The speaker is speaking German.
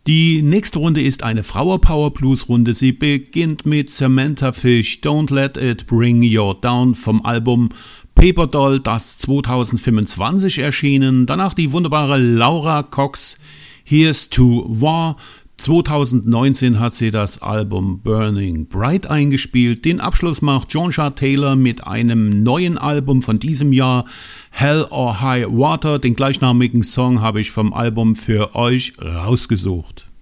Die nächste Runde ist eine Flower-Power-Blues-Runde. Sie beginnt mit Samantha Fish, Don't Let It Bring You Down vom Album Paper Doll, das 2025 erschienen. Danach die wunderbare Laura Cox, Here's to War. 2019 hat sie das Album Burning Bright eingespielt. Den Abschluss macht Joshua Taylor mit einem neuen Album von diesem Jahr, Hell or High Water. Den gleichnamigen Song habe ich vom Album für euch rausgesucht.